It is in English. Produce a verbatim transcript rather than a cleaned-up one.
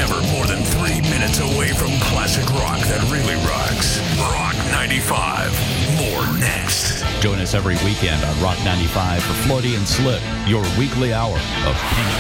never more than three minutes away from classic rock that really rocks. Rock ninety-five. More next. Join us every weekend on Rock ninety-five for Floaty and Slip, your weekly hour of Pink